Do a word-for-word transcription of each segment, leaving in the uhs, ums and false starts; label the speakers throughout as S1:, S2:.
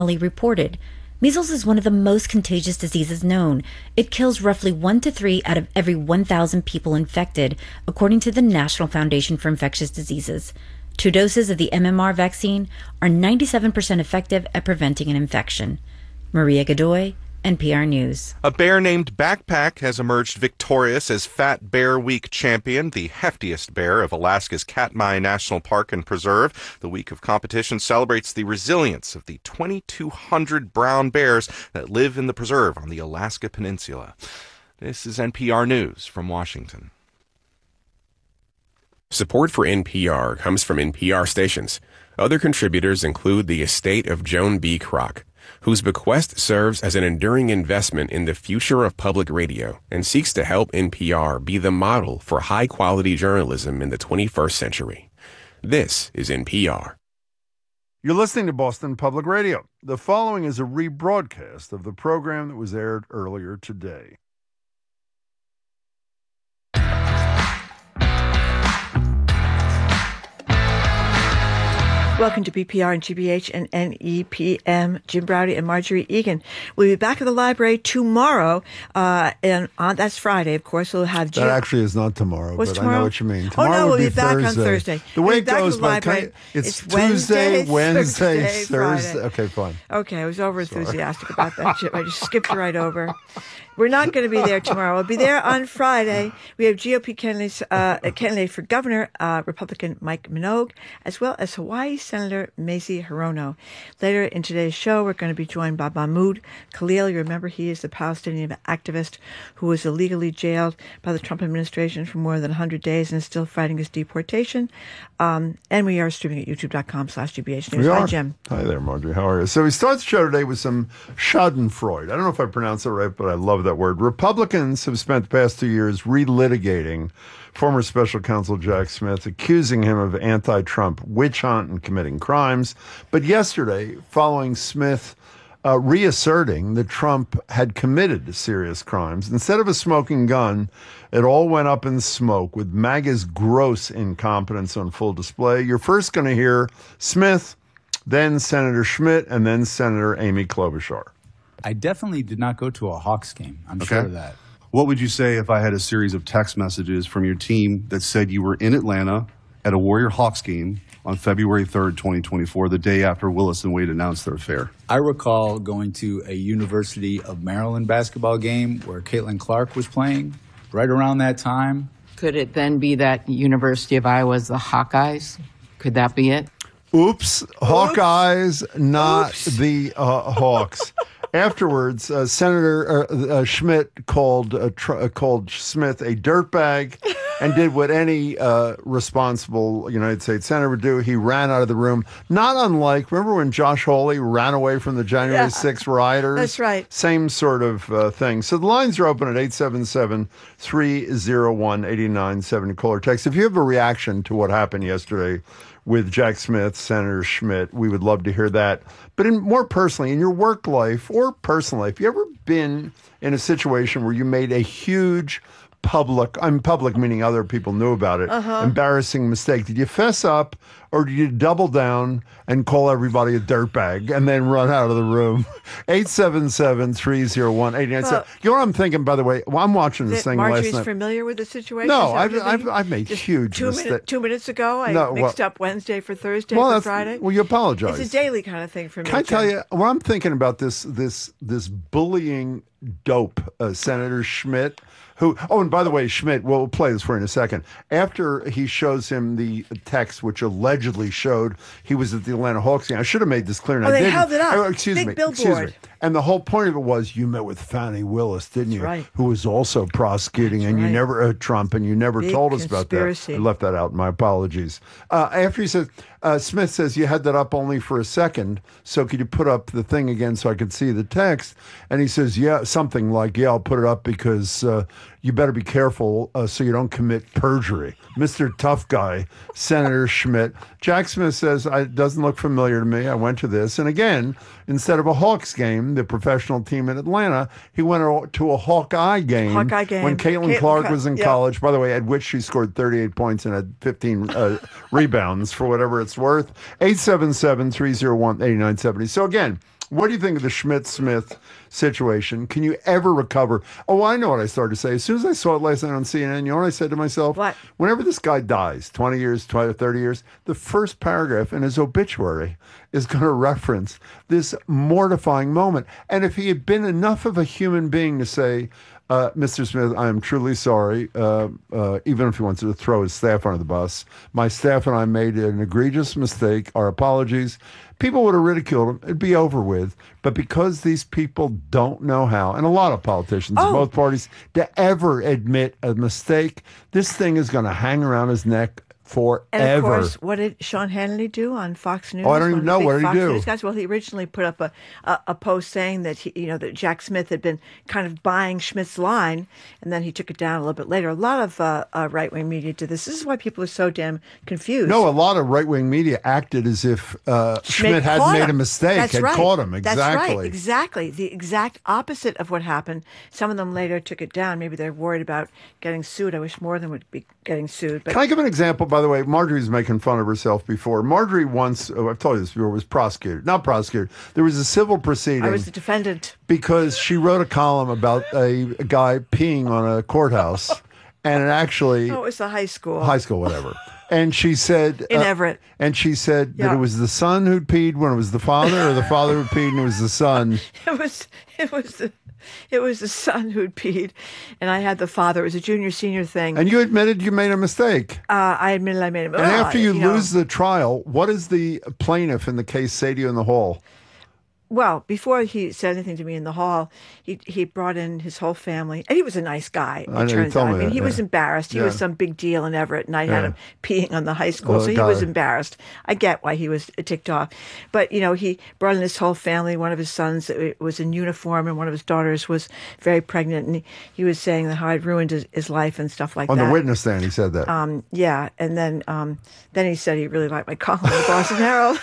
S1: reported. Measles is one of the most contagious diseases known. It kills roughly one to three out of every one thousand people infected, according to the National Foundation for Infectious Diseases. Two doses of the M M R vaccine are ninety-seven percent effective at preventing an infection. Maria Godoy, N P R News.
S2: A bear named Backpack has emerged victorious as Fat Bear Week champion, the heftiest bear of Alaska's Katmai National Park and Preserve. The week of competition celebrates the resilience of the twenty-two hundred brown bears that live in the preserve on the Alaska Peninsula. This is N P R News from Washington.
S3: Support for N P R comes from N P R stations. Other contributors include the estate of Joan B. Kroc, whose bequest serves as an enduring investment in the future of public radio and seeks to help N P R be the model for high-quality journalism in the twenty-first century. This is N P R.
S4: You're listening to Boston Public Radio. The following is a rebroadcast of the program that was aired earlier today.
S5: Welcome to B P R and G B H and N E P M. Jim Browdy and Marjorie Egan. We'll be back at the library tomorrow, uh, and on that's Friday, of course. We'll have Jim.
S4: That actually is not tomorrow,
S5: What's
S4: but
S5: tomorrow?
S4: I know what you mean. Tomorrow
S5: oh no,
S4: would
S5: we'll be,
S4: be
S5: back
S4: Thursday.
S5: on Thursday.
S4: The way
S5: we'll
S4: it goes,
S5: by
S4: it's,
S5: it's
S4: Tuesday,
S5: Wednesday,
S4: Wednesday,
S5: Thursday,
S4: Thursday.
S5: Friday.
S4: Okay, fine.
S5: Okay, I was over enthusiastic about that, Jim. I just skipped right over. We're not going to be there tomorrow. We'll be there on Friday. We have G O P candidates, uh, a candidate for governor, uh, Republican Mike Minogue, as well as Hawaii Senator Mazie Hirono. Later in today's show, we're going to be joined by Mahmoud Khalil. You remember he is the Palestinian activist who was illegally jailed by the Trump administration for more than one hundred days and is still fighting his deportation. Um, and we are streaming at youtube.com slash GBH News.
S4: We
S5: Hi,
S4: are.
S5: Jim.
S4: Hi there, Marjorie. How are you? So we start the show today with some schadenfreude. I don't know if I pronounced it right, but I love that word. Republicans have spent the past two years relitigating former special counsel Jack Smith, accusing him of anti-Trump witch hunt and committing crimes. But yesterday, following Smith uh, reasserting that Trump had committed serious crimes, instead of a smoking gun, it all went up in smoke with MAGA's gross incompetence on full display. You're first going to hear Smith, then Senator Schmidt, and then Senator Amy Klobuchar.
S6: I definitely did not go to a Hawks game. I'm
S7: Okay.
S6: sure of that.
S7: What would you say if I had a series of text messages from your team that said you were in Atlanta at a Warrior Hawks game on February third, twenty twenty-four, the day after Willis and Wade announced their affair?
S6: I recall going to a University of Maryland basketball game where Caitlin Clark was playing right around that time.
S8: Could it then be that University of Iowa's the Hawkeyes? Could that be it?
S4: Oops. Hawkeyes, not
S5: Oops.
S4: the uh, Hawks. Afterwards, uh, Senator uh, uh, Schmidt called uh, tr- uh, called Smith a dirtbag and did what any uh, responsible United States senator would do. He ran out of the room, not unlike, remember when Josh Hawley ran away from the January sixth rioters?
S5: That's right.
S4: Same sort of uh, thing. So the lines are open at eight seven seven, three oh one, eight nine seven zero. Call or text. If you have a reaction to what happened yesterday with Jack Smith, Senator Schmidt, we would love to hear that. But in more personally, in your work life or personal life, you ever been in a situation where you made a huge public, I'm public meaning other people knew about it,
S5: Uh-huh.
S4: embarrassing mistake? Did you fess up or did you double down and call everybody a dirtbag and then run out of the room? eight seven seven, three oh one, eight nine seven.
S5: Well,
S4: You know what I'm thinking, by the way? Well, I'm watching this
S5: That
S4: thing
S5: Marjorie's
S4: last night.
S5: familiar with the situation?
S4: No,
S5: Is that
S4: I've,
S5: what you're
S4: I've,
S5: thinking?
S4: I've made
S5: Just
S4: huge
S5: two,
S4: mistakes.
S5: minute, two minutes ago, I
S4: No,
S5: mixed
S4: well-
S5: up Wednesday for Thursday
S4: Well,
S5: for
S4: that's-
S5: Friday.
S4: well, you apologize.
S5: It's a daily kind of thing for me.
S4: Can I tell
S5: Jim.
S4: you, well, I'm thinking about this this this bullying dope, uh, Senator Schmidt, who, oh, and by the way, Schmidt, we'll play this for you in a second. After he shows him the text, which allegedly showed he was at the Atlanta Hawks game, I should have made this clear. And
S5: Oh,
S4: I
S5: they
S4: didn't.
S5: held it up.
S4: Oh, excuse
S5: Big
S4: me.
S5: billboard.
S4: Excuse me. And the whole point of it was you met with Fani Willis, didn't you?
S5: right.
S4: Who was also prosecuting,
S5: That's
S4: and you
S5: right.
S4: never, uh, Trump, and you never
S5: Big
S4: told us about that.
S5: conspiracy.
S4: I left that out. My apologies. Uh, after he says, uh, Smith says, you had that up only for a second, so could you put up the thing again so I could see the text? And he says, yeah, something like, yeah, I'll put it up because uh, you better be careful uh, so you don't commit perjury. Mister Tough Guy, Senator Schmidt. Jack Smith says, it doesn't look familiar to me. I went to this. And again, instead of a Hawks game, the professional team in Atlanta, he went to a Hawkeye game.
S5: Hawkeye game.
S4: When Caitlin
S5: Caitlin
S4: Clark
S5: Clark,
S4: was in
S5: yep.
S4: college, by the way, at which she scored thirty-eight points and had fifteen uh, rebounds for whatever it's worth. eight seven seven, three oh one, eight nine seven oh. So again, What do you think of the Schmidt-Smith situation? Can you ever recover? Oh, I know what I started to say. As soon as I saw it last night on C N N, you know what I said to myself?
S5: What?
S4: Whenever this guy dies, twenty years, twenty, thirty years, the first paragraph in his obituary is going to reference this mortifying moment. And if he had been enough of a human being to say, Uh, Mister Smith, I am truly sorry, uh, uh, even if he wants to throw his staff under the bus. My staff and I made an egregious mistake. Our apologies. People would have ridiculed him. It'd be over with. But because these people don't know how, and a lot of politicians in
S5: Oh.
S4: both parties, to ever admit a mistake, this thing is going to hang around his neck forever.
S5: And of course, what did Sean Hannity do on Fox News?
S4: Oh, I don't
S5: One
S4: even
S5: of the
S4: know.
S5: big
S4: What did he
S5: Fox
S4: do?
S5: News guys? Well, he originally put up a, a, a post saying that he, you know, that Jack Smith had been kind of buying Schmidt's line, and then he took it down a little bit later. A lot of uh, uh, right wing media did this. This is why people are so damn confused.
S4: No, a lot of right wing media acted as if uh, Schmidt hadn't
S5: caught
S4: made
S5: him.
S4: a mistake,
S5: That's
S4: had
S5: right.
S4: caught him. Exactly.
S5: That's right. Exactly. The exact opposite of what happened. Some of them later took it down. Maybe they're worried about getting sued. I wish more of them would be getting sued. But
S4: Can I give an example, by the way? Marjorie's making fun of herself before. Marjorie once, oh, I've told you this before, was prosecuted. Not prosecuted. There was a civil proceeding
S5: I was the defendant.
S4: because she wrote a column about a, a guy peeing on a courthouse, and it actually,
S5: Oh, it was the high school.
S4: high school, whatever. And she said...
S5: In
S4: uh,
S5: Everett.
S4: And she said that
S5: Yeah.
S4: it was the son who'd peed when it was the father, or the father who peed and it was the son.
S5: It was it was the it was the son who'd peed, and I had the father. It was a junior senior thing.
S4: And you admitted you made a mistake.
S5: uh, I admitted I made it.
S4: And after you, lose the trial, what does the plaintiff in the case say to you in the hall?
S5: Well, before he said anything to me in the hall, he he brought in his whole family, and he was a nice guy. It
S4: I know, you
S5: turns
S4: told
S5: out.
S4: me
S5: I mean,
S4: that,
S5: he
S4: yeah.
S5: was embarrassed. He
S4: Yeah.
S5: was some big deal in Everett, and I
S4: Yeah.
S5: had him peeing on the high school,
S4: Well,
S5: so he
S4: got
S5: was
S4: it.
S5: embarrassed. I get why he was ticked off, but you know, he brought in his whole family. One of his sons uh, was in uniform, and one of his daughters was very pregnant, and he, he was saying that how I'd ruined his, his life and stuff like
S4: On
S5: that.
S4: the witness stand, he said that.
S5: Um, yeah, and then um, then he said he really liked my column in the Boston Herald.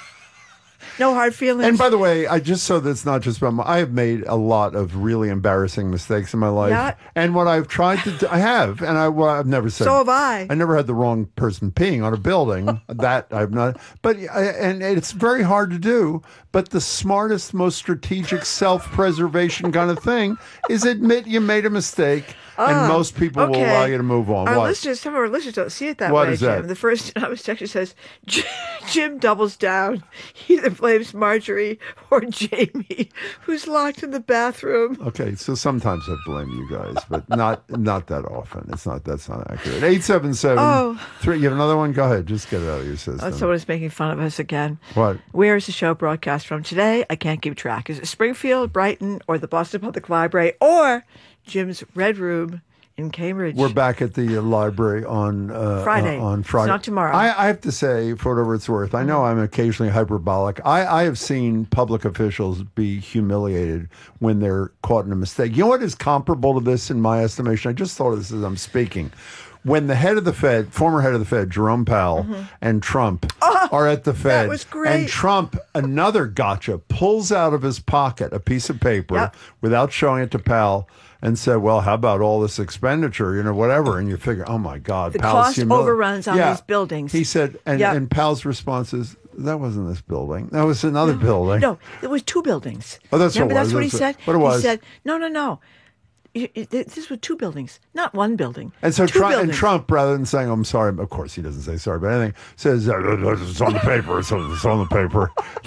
S5: No hard feelings.
S4: And by the way, I just so that's not just about my, I have made a lot of really embarrassing mistakes in my life.
S5: Yeah.
S4: And what I've tried to do, I have, and I, well, I've never said.
S5: So have I.
S4: I never had the wrong person peeing on a building. That I've not. But, I, and it's very hard to do. But the smartest, most strategic self-preservation kind of thing is admit you made a mistake. and
S5: Ah,
S4: most people will
S5: okay.
S4: allow you to move on.
S5: Our
S4: What?
S5: listeners, some of our listeners don't see it that
S4: What
S5: way,
S4: is
S5: Jim.
S4: that?
S5: The first I was texting says, Jim doubles down. He either blames Marjorie or Jamie, who's locked in the bathroom.
S4: Okay, so sometimes I blame you guys, but not not that often. It's not that's not accurate. Eight seven seven
S5: Oh.
S4: three. You have another one? Go ahead. Just get it out of your system.
S5: Oh, someone is making fun of us again.
S4: What?
S5: Where is the show broadcast from today? I can't keep track. Is it Springfield, Brighton, or the Boston Public Library, or Jim's Red Room in Cambridge?
S4: We're back at the uh, library on uh,
S5: Friday.
S4: uh, on
S5: It's
S4: Friday.
S5: not tomorrow.
S4: I, I have to say, for whatever it's worth, I know I'm occasionally hyperbolic. I, I have seen public officials be humiliated when they're caught in a mistake. You know what is comparable to this in my estimation? I just thought of this as I'm speaking. When the head of the Fed, former head of the Fed, Jerome Powell, and Trump are at the Fed,
S5: Mm-hmm. was great.
S4: and Trump, another gotcha, pulls out of his pocket a piece of paper
S5: Yep.
S4: without showing it to Powell and said, well, how about all this expenditure, you know, whatever. And you figure, oh, my God.
S5: The
S4: Powell's
S5: cost
S4: humili-
S5: overruns on these buildings.
S4: He said, and,
S5: Yep.
S4: and Powell's response is, that wasn't this building. That was another building.
S5: No, it was two buildings.
S4: Oh, that's what
S5: Remember,
S4: it was.
S5: that's what he
S4: That's
S5: said?
S4: what it was.
S5: He said, no, no, no. You- you- This was two buildings, not one building.
S4: And so
S5: two
S4: Trump, and
S5: buildings.
S4: Trump, rather than saying, I'm sorry, of course he doesn't say sorry, but anything, says, uh, it's on the paper, it's on, it's on the paper.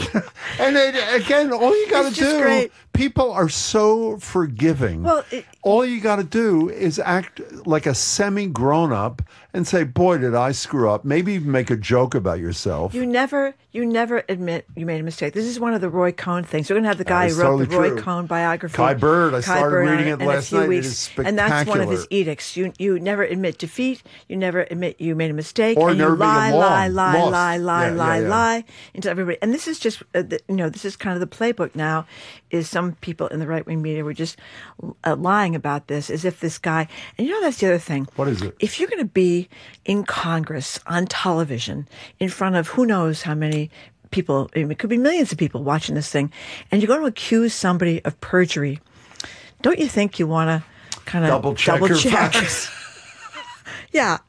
S4: And it, again, all you got to
S5: It's just
S4: do,
S5: great.
S4: people are so forgiving.
S5: Well, it-
S4: all you got to do is act like a semi-grown up and say, boy, did I screw up. Maybe even make a joke about yourself.
S5: You never, you never admit you made a mistake. This is one of the Roy Cohn things. We're going to have the guy
S4: is
S5: who wrote
S4: totally
S5: the Roy
S4: true.
S5: Cohn biography.
S4: Kai Bird, I
S5: Kai
S4: started
S5: Bird on
S4: reading it
S5: in
S4: last
S5: a few
S4: night. It
S5: Weeks,
S4: is
S5: and that's one of his
S4: spectacular.
S5: edicts. You you never admit defeat. You never admit you made a mistake.
S4: Or
S5: and you
S4: never admit
S5: lie,
S4: you're
S5: lie,
S4: wrong,
S5: lie,
S4: lost.
S5: lie, lie,
S4: Yeah, yeah,
S5: lie,
S4: yeah.
S5: lie into everybody. And this is just, uh, the, you know, this is kind of the playbook now. Is some people in the right wing media were just uh, lying about this as if this guy. And you know, that's the other thing.
S4: What is it?
S5: If you're going to be in Congress on television in front of who knows how many people, it could be millions of people watching this thing, and you're going to accuse somebody of perjury, don't you think you want to kind of
S4: Double check your facts.
S5: Yeah.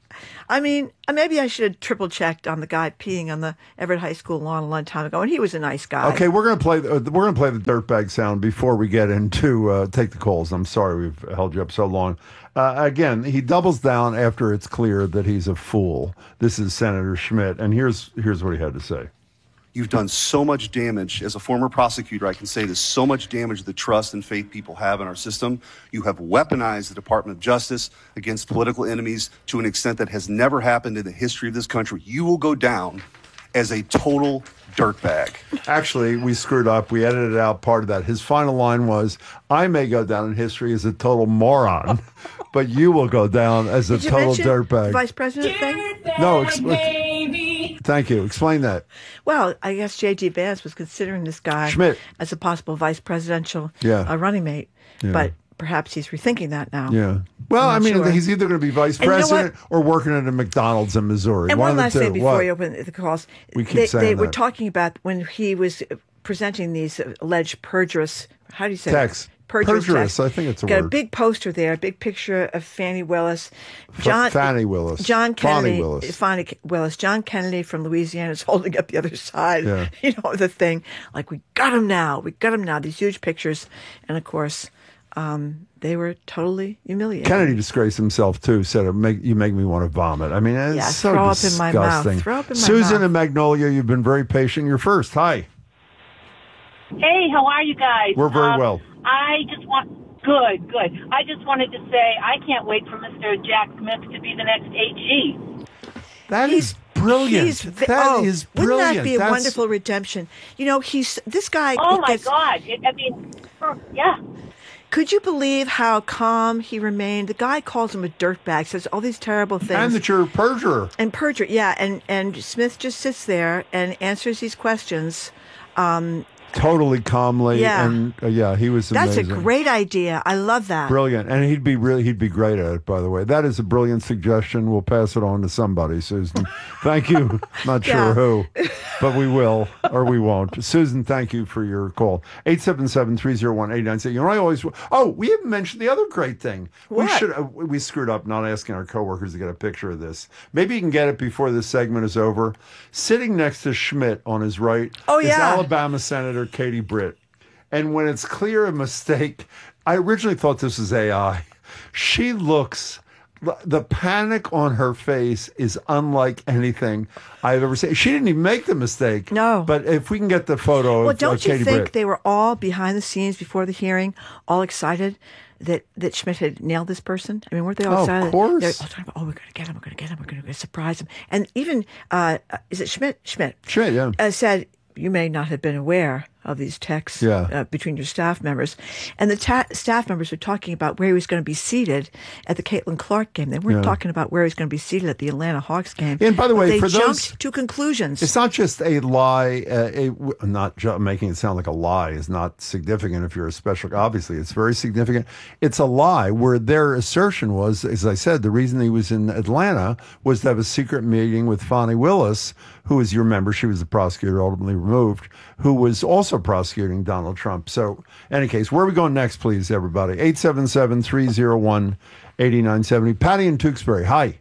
S5: I mean, maybe I should have triple checked on the guy peeing on the Everett High School lawn a long time ago, and he was a nice guy.
S4: Okay, we're gonna play. The, we're gonna play the dirtbag sound before we get into uh, take the calls. I'm sorry we've held you up so long. Uh, again, he doubles down after it's clear that he's a fool. This is Senator Schmidt, and here's here's what he had to say.
S7: You've done so much damage. As a former prosecutor, I can say this, so much damage to the trust and faith people have in our system. You have weaponized the Department of Justice against political enemies to an extent that has never happened in the history of this country. You will go down as a total dirtbag.
S4: Actually, we screwed up. We edited out part of that. His final line was, I may go down in history as a total moron, but you will go down as a
S5: Did you
S4: total
S5: mention
S4: dirtbag.
S5: the Vice President thing?
S4: No, explain. Thank you. Explain that.
S5: Well, I guess J D. Vance was considering this guy
S4: Schmidt.
S5: as a possible vice presidential
S4: Yeah.
S5: uh, running mate,
S4: Yeah.
S5: but perhaps he's rethinking that now.
S4: Yeah. Well, I
S5: I'm
S4: mean,
S5: not sure.
S4: he's either going to be vice
S5: And you know
S4: president or working at a McDonald's in Missouri.
S5: And
S4: one,
S5: one
S4: of the
S5: last
S4: two.
S5: thing before
S4: What?
S5: you open the calls.
S4: We keep
S5: they,
S4: saying
S5: they were
S4: that.
S5: talking about when he was presenting these alleged perjurous, how do you say
S4: Text.
S5: it? Perjurous,
S4: Perjurous,
S5: text.
S4: I think it's a
S5: Got
S4: word.
S5: a big poster there, a big picture of Fannie Willis. John,
S4: Fannie Willis.
S5: John
S4: Fannie
S5: Kennedy.
S4: Willis.
S5: Fannie Willis. John Kennedy from Louisiana is holding up the other side,
S4: Yeah.
S5: you know, of the thing. Like, we got him now. We got him now. These huge pictures. And, of course, um, they were totally humiliated.
S4: Kennedy disgraced himself too. Said, make, "You make me want to vomit." I mean, it's
S5: Yeah,
S4: so
S5: throw up in
S4: disgusting.
S5: my mouth. Throw up in my
S4: Susan
S5: mouth.
S4: and Magnolia, you've been very patient. You're first. Hi.
S9: Hey, how are you guys?
S4: We're very
S9: Um,
S4: well.
S9: I just want good, good. I just wanted to say I can't wait for Mister Jack Smith to be the next A G.
S4: That is brilliant.
S5: He's,
S4: That
S5: oh,
S4: is
S5: Wouldn't
S4: brilliant.
S5: that be a
S4: That's-
S5: wonderful redemption? You know, he's this guy.
S9: Oh my
S5: gets,
S9: God! It, I mean, er, yeah.
S5: Could you believe how calm he remained? The guy calls him a dirtbag, says all these terrible things.
S4: And that you're a perjurer.
S5: And perjurer, yeah. And and Smith just sits there and answers these questions. Um,
S4: Totally calmly.
S5: Yeah.
S4: And uh, yeah, he was
S5: that's
S4: amazing.
S5: a great idea. I love that.
S4: Brilliant. And he'd be really, he'd be great at it, by the way. That is a brilliant suggestion. We'll pass it on to somebody, Susan. Thank you. Not sure
S5: Yeah.
S4: who, but we will or we won't. Susan, thank you for your call. eight seven seven, three oh one, eight nine six. You know, I always, oh, we haven't mentioned the other great thing. We
S5: What?
S4: should, uh, we screwed up not asking our coworkers to get a picture of this. Maybe you can get it before this segment is over. Sitting next to Schmidt on his right
S5: Oh,
S4: is
S5: yeah.
S4: Alabama Senator Katie Britt. And when it's clear a mistake, I originally thought this was A I. She looks, the panic on her face is unlike anything I've ever seen. She didn't even make the mistake.
S5: No.
S4: But if we can get the photo
S5: Well,
S4: of
S5: don't
S4: uh,
S5: you
S4: Katie
S5: think
S4: Britt.
S5: they were all behind the scenes before the hearing, all excited that, that Schmidt had nailed this person? I mean, weren't they all
S4: Oh, of
S5: excited?
S4: course.
S5: They're all talking about, oh, we're going to get him, we're going to get him, we're going to surprise him. And even, uh, uh, is it Schmidt? Schmidt.
S4: Schmidt, yeah.
S5: Uh, said, you may not have been aware of these texts
S4: Yeah.
S5: uh, between your staff members. And the ta- staff members were talking about where he was going to be seated at the Caitlin Clark game. They weren't
S4: Yeah.
S5: talking about where he was going to be seated at the Atlanta Hawks game.
S4: And by the
S5: But
S4: way,
S5: they
S4: for
S5: jumped
S4: those-
S5: to conclusions.
S4: It's not just a lie. Uh, a, not ju- making it sound like a lie is not significant if you're a special. Obviously, it's very significant. It's a lie where their assertion was, as I said, the reason he was in Atlanta was to have a secret meeting with Fannie Willis, who is your member. She was the prosecutor, ultimately removed, who was also prosecuting Donald Trump. So, in any case, where are we going next, please, everybody? eight seven seven, three oh one, eight nine seven oh. Patty in Tewksbury. Hi.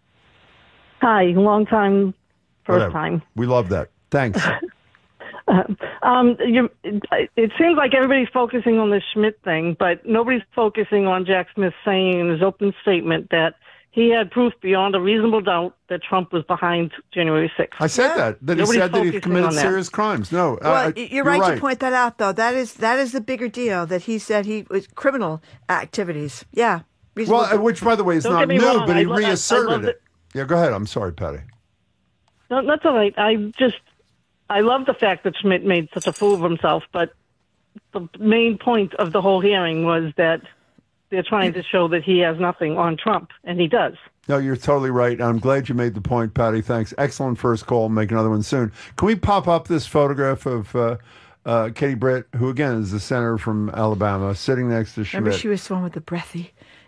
S10: Hi, long time, first
S4: Whatever.
S10: time.
S4: We love that. Thanks.
S10: Uh, um, you, it, it seems like everybody's focusing on the Schmidt thing, but nobody's focusing on Jack Smith saying in his open statement that he had proof beyond a reasonable doubt that Trump was behind January sixth.
S4: I said that. That he
S10: Nobody's
S4: said that he
S10: focusing
S4: committed
S10: on that.
S4: serious crimes. No.
S5: Well,
S4: uh,
S5: y- you're, right, to point that out, though. That is that is the bigger deal, that he said he was criminal activities. Yeah. reasonable-
S4: Well, uh, which, by the way, is
S10: Don't
S4: not
S10: get me
S4: new,
S10: wrong,
S4: but he
S10: I lo- I- I
S4: reasserted
S10: love
S4: it.
S10: it.
S4: Yeah, go ahead. I'm sorry, Patty.
S10: No, that's all right. I just, I love the fact that Schmidt made such a fool of himself, but the main point of the whole hearing was that they're trying to show that he has nothing on Trump, and he does.
S4: No, you're totally right. I'm glad you made the point, Patty. Thanks. Excellent first call. Make another one soon. Can we pop up this photograph of uh, uh, Katie Britt, who, again, is the senator from Alabama, sitting next to Schmidt?
S5: Remember, she was the one with the breathy,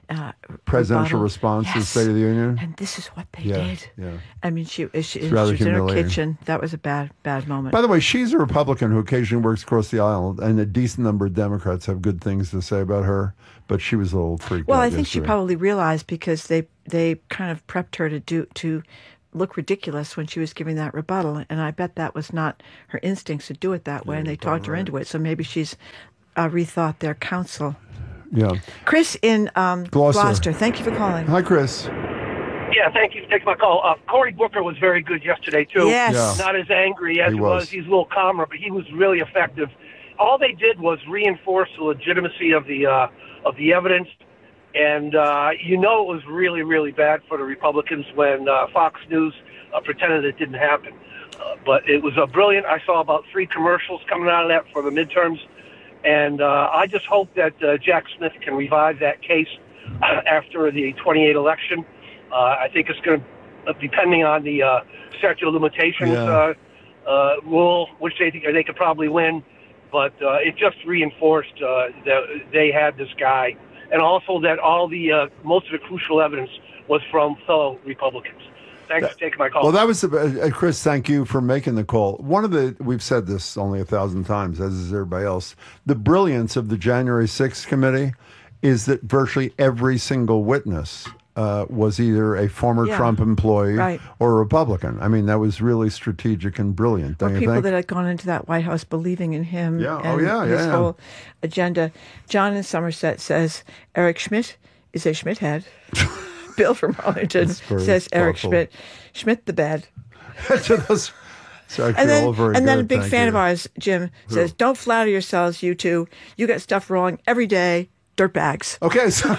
S5: uh,
S4: presidential
S5: rebuttal.
S4: response to the
S5: Yes.
S4: State of the Union.
S5: And this is what they
S4: Yeah,
S5: did.
S4: yeah.
S5: I mean, she, she, she was
S4: rather
S5: in her
S4: humiliating.
S5: kitchen. That was a bad, bad moment.
S4: By the way, she's a Republican who occasionally works across the aisle, and a decent number of Democrats have good things to say about her. But she was a little freaked
S5: well,
S4: out
S5: I think she
S4: yesterday.
S5: probably realized because they they kind of prepped her to do to look ridiculous when she was giving that rebuttal, and I bet that was not her instincts to do it that way, and they talked her into it. So maybe she's uh, rethought their counsel.
S4: Yeah.
S5: Chris in um,
S4: Gloucester.
S5: Gloucester, thank you for calling.
S4: Hi, Chris.
S11: Yeah, thank you for taking my call. Uh, Cory Booker was very good yesterday, too.
S5: Yes.
S4: Yeah.
S11: Not as angry as
S4: He
S11: he was.
S4: was.
S11: He's a little calmer, but he was really effective. All they did was reinforce the legitimacy of the uh, of the evidence. And, uh, you know, it was really, really bad for the Republicans when uh, Fox News uh, pretended it didn't happen. Uh, but it was uh, brilliant. I saw about three commercials coming out of that for the midterms. And uh, I just hope that uh, Jack Smith can revive that case uh, after the twenty-eight election. Uh, I think it's going to, uh, depending on the uh, statute of limitations
S4: Yeah.
S11: uh, uh, rule, which they think they could probably win. But uh, it just reinforced uh, that they had this guy. And also that all the uh, most of the crucial evidence was from fellow Republicans. Thanks for taking my call.
S4: Well, that was, uh, Chris, thank you for making the call. One of the, we've said this only a thousand times, as is everybody else, the brilliance of the January sixth committee is that virtually every single witness uh, was either a former
S5: Yeah.
S4: Trump employee
S5: Right.
S4: or a Republican. I mean, that was really strategic and brilliant, don't
S5: Or
S4: you
S5: people
S4: think?
S5: that had gone into that White House believing in him
S4: Yeah.
S5: and
S4: Oh, yeah,
S5: his
S4: yeah, yeah.
S5: whole agenda. John in Somerset says Eric Schmidt is a Schmidt head. Bill from Arlington
S4: That's very
S5: says Eric
S4: thoughtful.
S5: Schmidt, Schmidt the bed.
S4: So that's- it's actually
S5: And then,
S4: all very
S5: and then a
S4: good,
S5: big
S4: thank
S5: fan
S4: you.
S5: of ours, Jim, says, "Don't flatter yourselves, you two. You get stuff wrong every day, dirtbags."
S4: Okay, so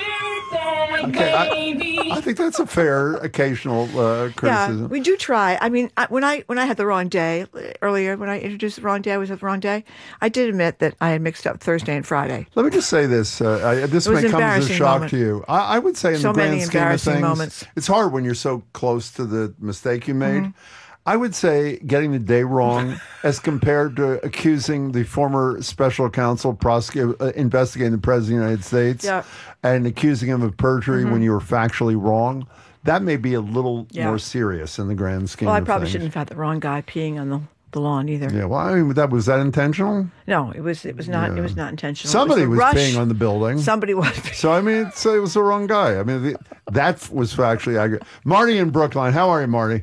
S4: okay, I, I think that's a fair occasional uh, criticism.
S5: Yeah, we do try. I mean, I, when I when I had the wrong day earlier, when I introduced the wrong day, I was at the wrong day. I did admit that I had mixed up Thursday and Friday.
S4: Let me just say this. Uh, I, this
S5: It was
S4: may
S5: an
S4: come as a
S5: embarrassing
S4: shock
S5: moment.
S4: to you. I, I would say in
S5: So
S4: the grand
S5: many
S4: scheme of
S5: embarrassing
S4: things,
S5: moments.
S4: it's hard when you're so close to the mistake you made.
S5: Mm-hmm.
S4: I would say getting the day wrong as compared to accusing the former special counsel prosecutor, uh, investigating the President of the United States
S5: Yeah.
S4: and accusing him of perjury
S5: Mhm.
S4: when you were factually wrong. That may be a little
S5: Yeah.
S4: more serious in the grand scheme
S5: Well, I
S4: of
S5: probably
S4: things.
S5: shouldn't have had the wrong guy peeing on the, the lawn either.
S4: Yeah, well, I mean, that was that intentional?
S5: No, it was it was not
S4: Yeah.
S5: it was not intentional.
S4: Somebody
S5: it
S4: was,
S5: was, the rush.
S4: peeing on the building.
S5: Somebody was.
S4: So I mean, it's, it was the wrong guy. I mean, the, that was factually accurate. Marty in Brookline, how are you, Marty?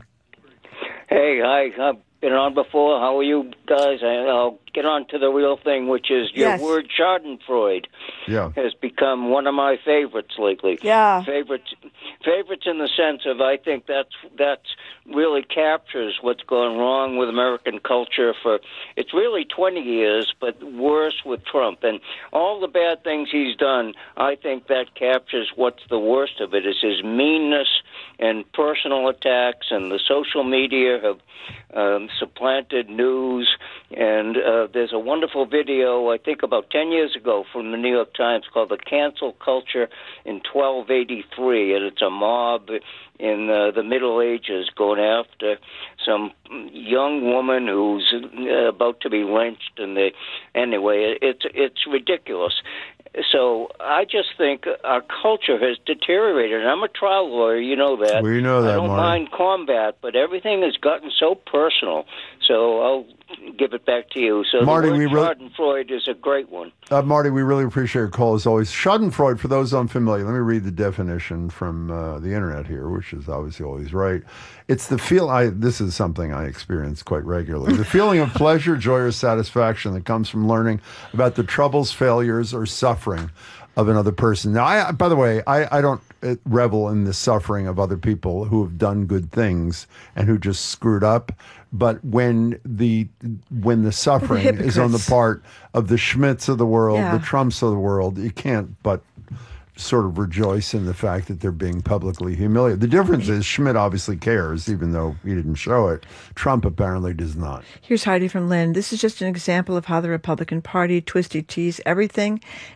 S12: Hey, hi. I've been on before. How are you guys? I- I'll get on to the real thing, which is your
S5: Yes.
S12: word Schadenfreude
S4: Yeah.
S12: has become one of my favorites lately.
S5: Yeah.
S12: Favorites, favorites in the sense of I think that's that's really captures what's gone wrong with American culture for it's really twenty years, but worse with Trump and all the bad things he's done. I think that captures what's the worst of it is his meanness and personal attacks, and the social media have um, supplanted news. And uh, there's a wonderful video, I think about ten years ago, from the New York Times called "The Cancel Culture in twelve eighty-three," and it's a mob in uh, the Middle Ages going after some young woman who's uh, about to be lynched. And they, anyway, it's it's ridiculous. So I just think our culture has deteriorated. And I'm a trial lawyer, you know that.
S4: We know that,
S12: I don't
S4: Marty.
S12: mind combat, but everything has gotten so personal. So I'll give it back to you. So
S4: Marty,
S12: the word
S4: we really-
S12: Schadenfreude is a great one.
S4: Uh, Marty, we really appreciate your call as always. Schadenfreude, for those unfamiliar, let me read the definition from uh, the internet here, which is obviously always right. It's the feel. I this is something I experience quite regularly. The feeling of pleasure, joy, or satisfaction that comes from learning about the troubles, failures, or suffering of another person. Now, I, by the way, I, I don't uh, revel in the suffering of other people who have done good things and who just screwed up. But when the when the suffering is on the
S5: hypocrites.
S4: part of the Schmitts of the world,
S5: Yeah.
S4: the Trumps of the world, you can't but sort of rejoice in the fact that they're being publicly humiliated. The difference is Schmidt obviously cares, even though he didn't show it. Trump apparently does not.
S5: Here's Heidi from Lynn. This is just an example of how the Republican Party twisted tees everything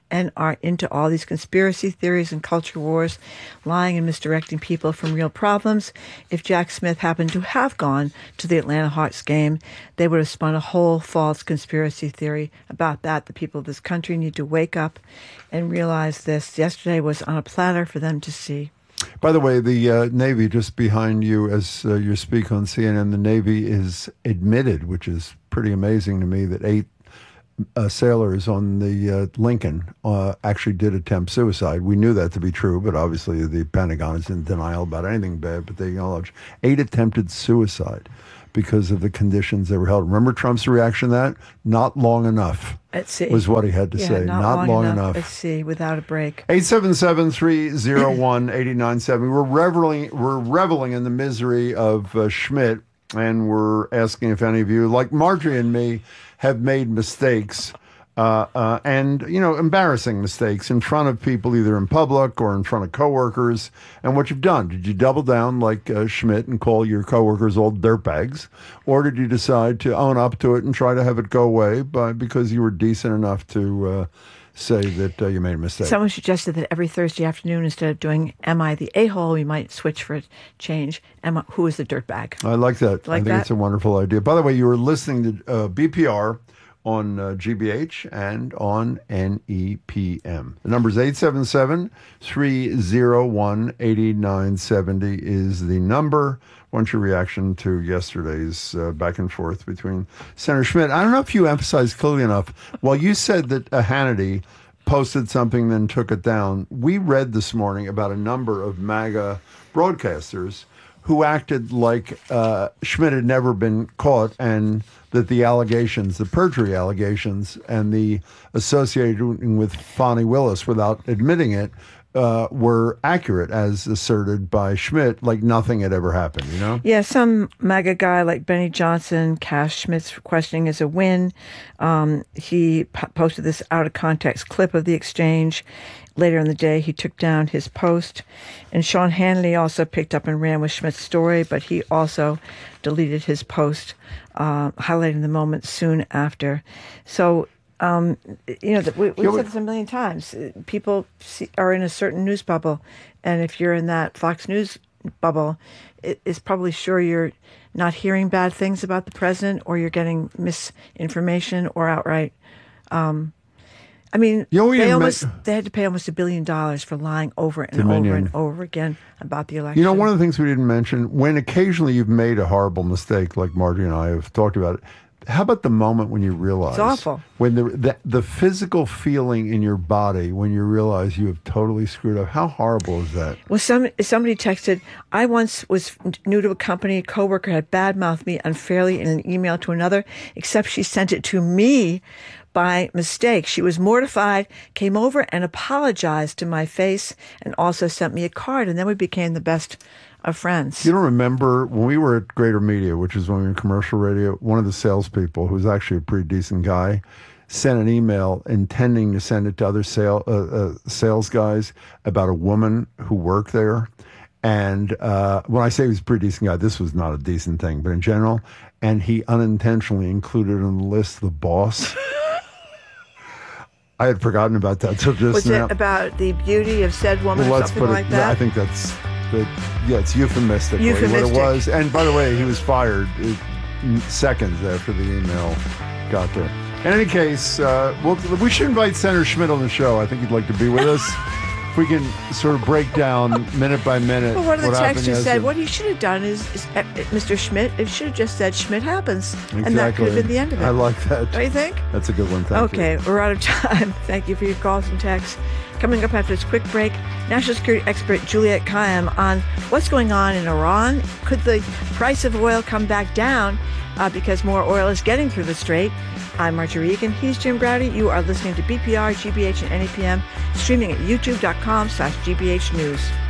S5: and are into all these conspiracy theories and culture wars, lying and misdirecting people from real problems. If Jack Smith happened to have gone to the Atlanta Hawks game, they would have spun a whole false conspiracy theory about that. The people of this country need to wake up and realize this. Yesterday was on a platter for them to see.
S4: By the way, the uh, Navy, just behind you as uh, you speak on C N N, the Navy is admitted, which is pretty amazing to me, that eight uh, sailors on the uh, Lincoln uh, actually did attempt suicide. We knew that to be true, but obviously the Pentagon is in denial about anything bad, but they acknowledge eight attempted suicide because of the conditions they were held. Remember Trump's reaction to that? Not long enough.
S5: At sea.
S4: Was what he had to
S5: yeah,
S4: say.
S5: Not,
S4: not
S5: long,
S4: long
S5: enough,
S4: enough.
S5: At sea, without a break.
S4: eight seven seven, three oh one, eight nine seven. We're reveling, we're reveling in the misery of uh, Schmidt, and we're asking if any of you, like Marjorie and me, have made mistakes, uh, uh, and, you know, embarrassing mistakes in front of people, either in public or in front of coworkers, and what you've done. Did you double down like uh, Schmidt and call your coworkers old dirtbags, or did you decide to own up to it and try to have it go away by because you were decent enough to uh, say that uh, you made a mistake?
S5: Someone suggested that every Thursday afternoon, instead of doing Am I the A-hole, we might switch for a change. Am I, who is the dirtbag?
S4: I like that.
S5: Like
S4: I think
S5: that?
S4: it's a wonderful idea. By the way, you were listening to uh, B P R on uh, G B H and on N E P M. The number is eight seven seven, three oh one, eight nine seven oh is the number. What's your reaction to yesterday's uh, back and forth between Senator Schmidt? I don't know if you emphasized clearly enough. While you said that uh, Hannity posted something, then took it down, we read this morning about a number of MAGA broadcasters who acted like uh, Schmidt had never been caught, and that the allegations, the perjury allegations, and the associated with Fonnie Willis, without admitting it, uh, were accurate as asserted by Schmidt, like nothing had ever happened, you know?
S5: Yeah, some MAGA guy like Benny Johnson cast Schmidt's questioning as a win. Um, he p- posted this out-of-context clip of the exchange. Later in the day, he took down his post. And Sean Hannity also picked up and ran with Schmidt's story, but he also deleted his post, uh, highlighting the moment soon after. So, um, you know, we, we've said this a million times. People see, are in a certain news bubble, and if you're in that Fox News bubble, it, it's probably sure you're not hearing bad things about the president, or you're getting misinformation, or outright um I mean,
S4: You know, we
S5: they
S4: didn't
S5: almost
S4: ma-
S5: they had to pay almost a billion dollars for lying over and
S4: Dominion.
S5: over and over again about the election.
S4: You know, one of the things we didn't mention, when occasionally you've made a horrible mistake, like Margie and I have talked about it, how about the moment when you realize?
S5: It's awful.
S4: When the, the the physical feeling in your body when you realize you have totally screwed up. How horrible is that?
S5: Well, some somebody texted, I once was new to a company, a coworker had badmouthed me unfairly in an email to another, except she sent it to me by mistake. She was mortified, came over and apologized to my face, and also sent me a card, and then we became the best of friends.
S4: You don't remember when we were at Greater Media, which is when we were in commercial radio, one of the salespeople, who's actually a pretty decent guy, sent an email intending to send it to other sale, uh, uh, sales guys about a woman who worked there. And uh, when I say he was a pretty decent guy, this was not a decent thing, but in general, and he unintentionally included on the list the boss. I had forgotten about that till just
S5: was
S4: now.
S5: it about the beauty of said woman
S4: Well,
S5: or
S4: let's
S5: something
S4: put
S5: like
S4: it,
S5: that?
S4: I think that's, that, yeah, it's euphemistically
S5: Euphemistic.
S4: what it was. And by the way, he was fired uh, seconds after the email got there. In any case, uh, we'll, we should invite Senator Schmidt on the show. I think he'd like to be with us. If we can sort of break down minute by minute
S5: Well, one of the
S4: what happened
S5: texters said,
S4: yesterday.
S5: what he should have done is, is uh, Mister Schmidt, it should have just said Schmidt happens.
S4: Exactly.
S5: And that could have been the end of it.
S4: I like that.
S5: Don't you think?
S4: That's a good one. Thank you.
S5: Okay, we're out of time. Thank you for your calls and texts. Coming up after this quick break, national security expert Juliet Kayyem on what's going on in Iran. Could the price of oil come back down uh, because more oil is getting through the strait? I'm Marjorie Egan. He's Jim Browdy. You are listening to B P R, G B H, and N E P M, streaming at youtube dot com slash G B H News.